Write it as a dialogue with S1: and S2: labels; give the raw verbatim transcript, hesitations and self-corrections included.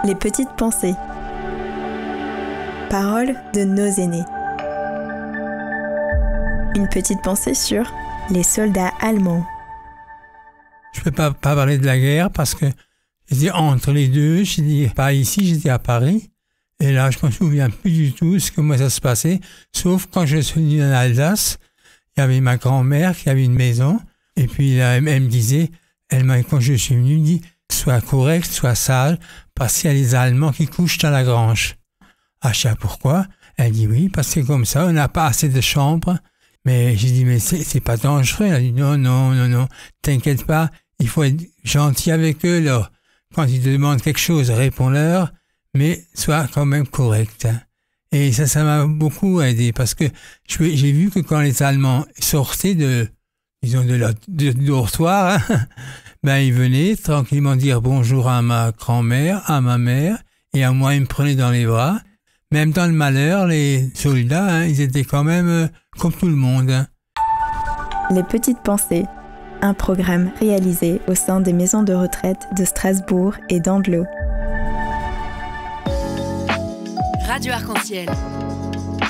S1: Les petites pensées. Paroles de nos aînés. Une petite pensée sur les soldats allemands.
S2: Je ne peux pas, pas parler de la guerre parce que j'étais entre les deux. J'étais pas ici, j'étais à Paris. Et là, je ne me souviens plus du tout ce comment ça se passait. Sauf quand je suis venu en Alsace, il y avait ma grand-mère qui avait une maison. Et puis là, elle, elle me disait, elle m'a, quand je suis venu, dit, sois correct, sois sage, parce qu'il y a les Allemands qui couchent dans la grange. Ah, je sais pourquoi. Elle dit oui, parce que comme ça, on n'a pas assez de chambres. Mais j'ai dit, mais c'est, c'est pas dangereux. Elle a dit, non, non, non, non, t'inquiète pas, il faut être gentil avec eux, là. Quand ils te demandent quelque chose, réponds-leur, mais sois quand même correct. Hein. Et ça, ça m'a beaucoup aidé, parce que je, j'ai vu que quand les Allemands sortaient de, disons, de leur de, de dortoir, hein, ben, ils venaient tranquillement dire bonjour à ma grand-mère, à ma mère, et à moi, ils me prenaient dans les bras. Même dans le malheur, les soldats, hein, ils étaient quand même euh, comme tout le monde. Hein.
S1: Les petites pensées, un programme réalisé au sein des maisons de retraite de Strasbourg et d'Andlau.
S3: Radio Arc-en-Ciel.